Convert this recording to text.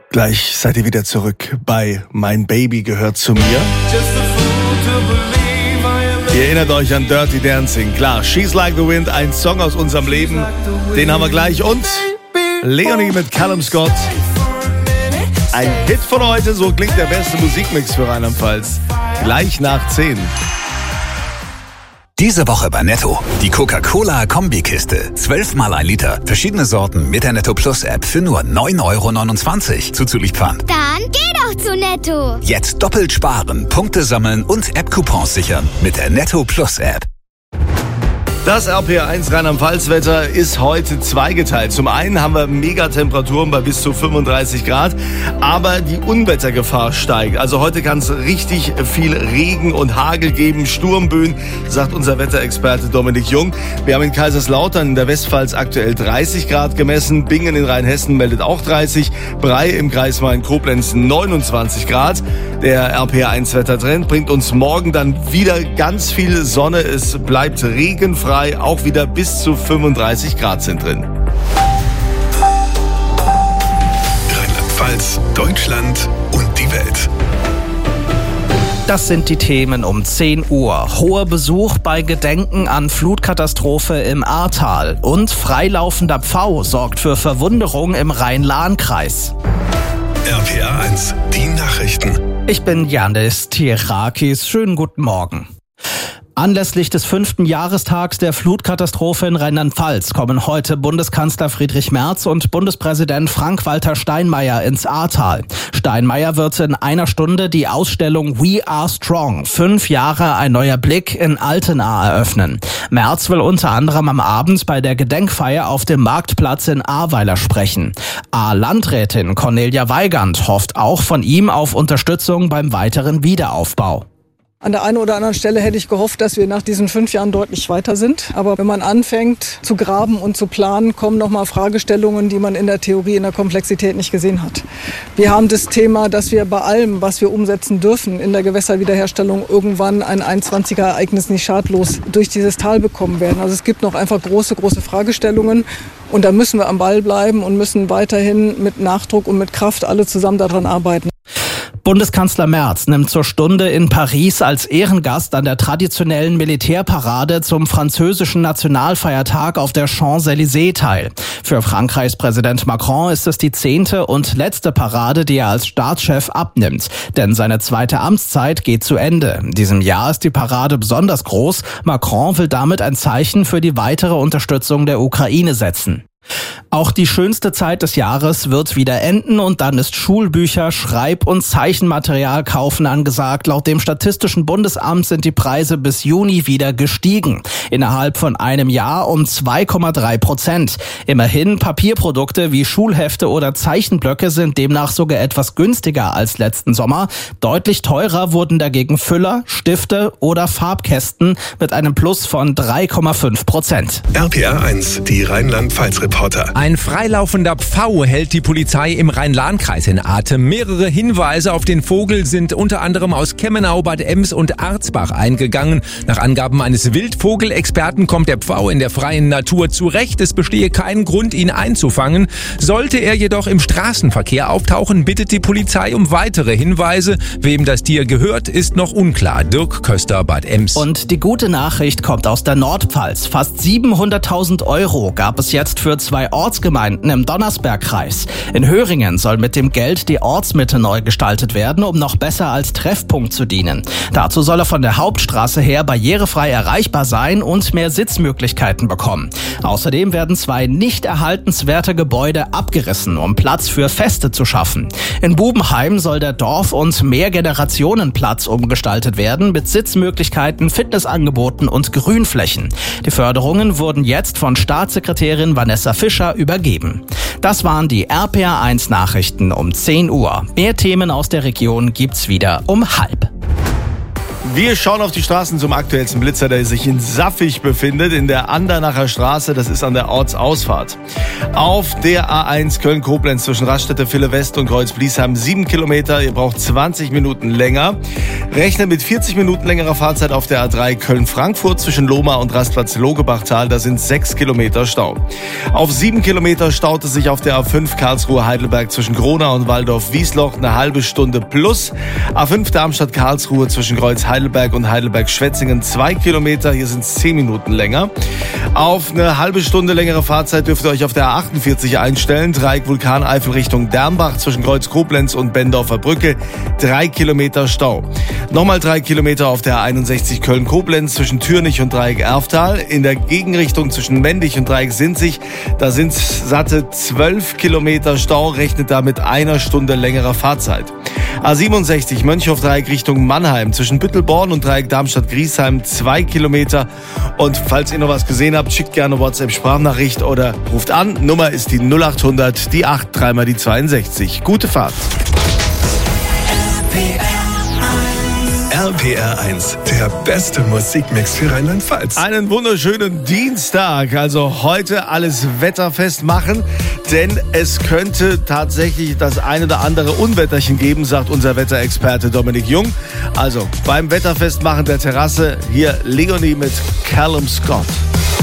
Gleich seid ihr wieder zurück bei Mein Baby gehört zu mir. Ihr erinnert euch an Dirty Dancing. Klar, She's Like the Wind, ein Song aus unserem Leben. Den haben wir gleich. Und Leonie mit Callum Scott. Ein Hit von heute, so klingt der beste Musikmix für Rheinland-Pfalz. Gleich nach 10. Diese Woche bei Netto. Die Coca-Cola-Kombikiste. 12 mal 1 Liter. Verschiedene Sorten mit der Netto Plus App für nur 9,29 € zuzüglich Pfand. Dann geh doch zu Netto. Jetzt doppelt sparen, Punkte sammeln und App-Coupons sichern mit der Netto Plus App. Das RPR1 Rheinland-Pfalz-Wetter ist heute zweigeteilt. Zum einen haben wir Megatemperaturen bei bis zu 35 Grad, aber die Unwettergefahr steigt. Also heute kann es richtig viel Regen und Hagel geben, Sturmböen, sagt unser Wetterexperte Dominik Jung. Wir haben in Kaiserslautern in der Westpfalz aktuell 30 Grad gemessen, Bingen in Rheinhessen meldet auch 30, Brei im Kreis Main-Koblenz 29 Grad. Der RPR1-Wettertrend bringt uns morgen dann wieder ganz viel Sonne. Es bleibt regenfrei. Auch wieder bis zu 35 Grad sind drin. Rheinland-Pfalz, Deutschland und die Welt. Das sind die Themen um 10 Uhr. Hoher Besuch bei Gedenken an Flutkatastrophe im Ahrtal. Und freilaufender Pfau sorgt für Verwunderung im Rhein-Lahn-Kreis. RPR1, die Nachrichten. Ich bin Yannis Tirakis. Schönen guten Morgen. Anlässlich des 5. Jahrestags der Flutkatastrophe in Rheinland-Pfalz kommen heute Bundeskanzler Friedrich Merz und Bundespräsident Frank-Walter Steinmeier ins Ahrtal. Steinmeier wird in einer Stunde die Ausstellung We Are Strong, 5 Jahre ein neuer Blick in Altena eröffnen. Merz will unter anderem am Abend bei der Gedenkfeier auf dem Marktplatz in Ahrweiler sprechen. Landrätin Cornelia Weigand hofft auch von ihm auf Unterstützung beim weiteren Wiederaufbau. An der einen oder anderen Stelle hätte ich gehofft, dass wir nach diesen 5 Jahren deutlich weiter sind. Aber wenn man anfängt zu graben und zu planen, kommen nochmal Fragestellungen, die man in der Theorie in der Komplexität nicht gesehen hat. Wir haben das Thema, dass wir bei allem, was wir umsetzen dürfen in der Gewässerwiederherstellung, irgendwann ein 21er-Ereignis nicht schadlos durch dieses Tal bekommen werden. Also es gibt noch einfach große Fragestellungen. Und da müssen wir am Ball bleiben und müssen weiterhin mit Nachdruck und mit Kraft alle zusammen daran arbeiten. Bundeskanzler Merz nimmt zur Stunde in Paris als Ehrengast an der traditionellen Militärparade zum französischen Nationalfeiertag auf der Champs-Élysées teil. Für Frankreichs Präsident Macron ist es die 10. und letzte Parade, die er als Staatschef abnimmt. Denn seine 2. Amtszeit geht zu Ende. In diesem Jahr ist die Parade besonders groß. Macron will damit ein Zeichen für die weitere Unterstützung der Ukraine setzen. Auch die schönste Zeit des Jahres wird wieder enden und dann ist Schulbücher, Schreib- und Zeichenmaterial kaufen angesagt. Laut dem Statistischen Bundesamt sind die Preise bis Juni wieder gestiegen. Innerhalb von einem Jahr um 2,3%. Immerhin Papierprodukte wie Schulhefte oder Zeichenblöcke sind demnach sogar etwas günstiger als letzten Sommer. Deutlich teurer wurden dagegen Füller, Stifte oder Farbkästen mit einem Plus von 3,5%. RPR1, die Rheinland-Pfalz-Reporter. Ein freilaufender Pfau hält die Polizei im Rhein-Lahn-Kreis in Atem. Mehrere Hinweise auf den Vogel sind unter anderem aus Kemmenau, Bad Ems und Arzbach eingegangen. Nach Angaben eines Wildvogelexperten kommt der Pfau in der freien Natur zurecht. Es bestehe kein Grund, ihn einzufangen. Sollte er jedoch im Straßenverkehr auftauchen, bittet die Polizei um weitere Hinweise. Wem das Tier gehört, ist noch unklar. Dirk Köster, Bad Ems. Und die gute Nachricht kommt aus der Nordpfalz. Fast 700.000 € gab es jetzt für 2 Ortsgemeinden im Donnersbergkreis. In Höringen soll mit dem Geld die Ortsmitte neu gestaltet werden, um noch besser als Treffpunkt zu dienen. Dazu soll er von der Hauptstraße her barrierefrei erreichbar sein und mehr Sitzmöglichkeiten bekommen. Außerdem werden 2 nicht erhaltenswerte Gebäude abgerissen, um Platz für Feste zu schaffen. In Bubenheim soll der Dorf- und Mehrgenerationenplatz umgestaltet werden mit Sitzmöglichkeiten, Fitnessangeboten und Grünflächen. Die Förderungen wurden jetzt von Staatssekretärin Vanessa Fischer übergeben. Das waren die RPR1 Nachrichten um 10 Uhr. Mehr Themen aus der Region gibt's wieder um 12:30. Wir schauen auf die Straßen zum aktuellsten Blitzer, der sich in Saffig befindet, in der Andernacher Straße. Das ist an der Ortsausfahrt. Auf der A1 Köln-Koblenz zwischen Raststätte Ville West und Kreuz-Bliesheim 7 Kilometer. Ihr braucht 20 Minuten länger. Rechnet mit 40 Minuten längerer Fahrzeit auf der A3 Köln-Frankfurt zwischen Lohmar und Rastplatz Logebachtal. Da sind 6 Kilometer Stau. Auf 7 Kilometer staut es sich auf der A5 Karlsruhe-Heidelberg zwischen Gronau und Waldorf-Wiesloch eine halbe Stunde plus. A5 Darmstadt-Karlsruhe zwischen Kreuz-Heidelberg und Heidelberg-Schwetzingen 2 Kilometer. Hier sind es 10 Minuten länger. Auf eine halbe Stunde längere Fahrzeit dürft ihr euch auf der A48 einstellen. Dreieck Vulkaneifel Richtung Dernbach zwischen Kreuz-Koblenz und Bendorfer Brücke. 3 Kilometer Stau. Nochmal 3 Kilometer auf der A61 Köln-Koblenz zwischen Türnich und Dreieck Erftal. In der Gegenrichtung zwischen Mendig und Dreieck Sinzig, da sind satte 12 Kilometer Stau, rechnet da mit einer Stunde längerer Fahrzeit. A67 Mönchhof-Dreieck Richtung Mannheim zwischen Büttelborn und Dreieck Darmstadt-Griesheim 2 Kilometer. Und falls ihr noch was gesehen habt, schickt gerne WhatsApp-Sprachnachricht oder ruft an. Nummer ist die 0800, die 8, dreimal die 62. Gute Fahrt. RPR 1, der beste Musikmix für Rheinland-Pfalz. Einen wunderschönen Dienstag. Also heute alles wetterfest machen, denn es könnte tatsächlich das ein oder andere Unwetterchen geben, sagt unser Wetterexperte Dominik Jung. Also beim Wetterfestmachen der Terrasse hier Leonie mit Callum Scott.